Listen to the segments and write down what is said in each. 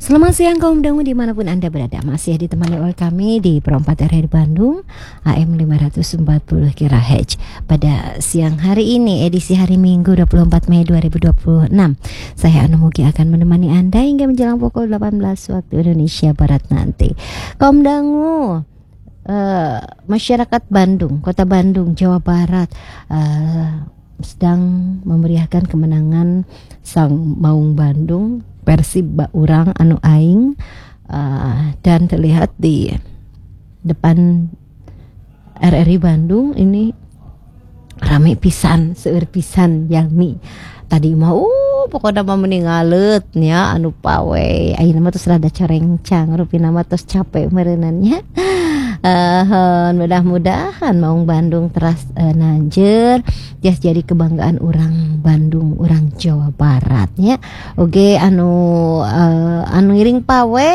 Selamat siang kaum dangu dimanapun Anda berada. Masih ditemani oleh kami di Pro 4 RRI Bandung AM 540 kHz. Pada siang hari ini, edisi hari Minggu 24 Mei 2026, saya Anu Mugi akan menemani Anda hingga menjelang pukul 18 waktu Indonesia Barat nanti. Kaum dangu, masyarakat Bandung, kota Bandung, Jawa Barat, sedang memeriahkan kemenangan Sang Maung Bandung Persib Baurang anu aing, dan terlihat di depan RRI Bandung ini rame pisan, seueur pisan Yami. Tadi mau pokoknya mah meninggalet nya anu pawe. Ayeuna mah tos rada carencang, rupina mah tos capek meureunannya. Mudah-mudahan Maung Bandung teras nanjeur tias jadi kebanggaan orang Bandung, orang Jawa Barat nya. Oge anu ngiring pawe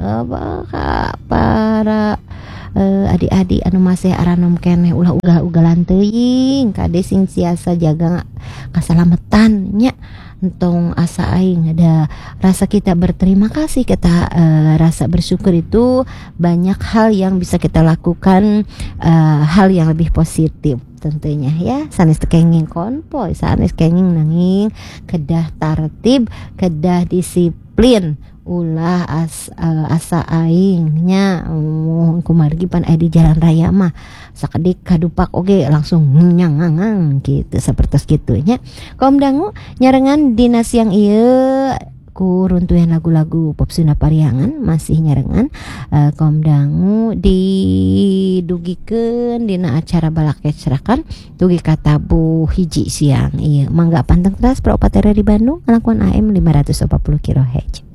para adik-adik anu masih aranom keneh ulah ugal-ugalan teuing kade sing siasa jaga kasalamatan nya. Entong asa aing ada rasa kita berterima kasih, kita rasa bersyukur, itu banyak hal yang bisa kita lakukan, hal yang lebih positif tentunya ya. Sanes kenging konvoy, sanes kenging nanging kedah tartib, kedah disiplin, ulah asa aing nya kumargi pan aya di jalan raya mah sakedik kadupak oge langsung nyangangang gitu, sapertos kitu nya. Kaum dangu nyarengan dina siang ieu ku runtuhan lagu-lagu pop Sunda Pariangan masih nyarengan kaum dangu didugikeun dina acara balakecrakan dugi ka tabuh hiji siang ieu. Mangga panteng teras Pro 4 RRI Bandung ngalakuan AM 540 kHz.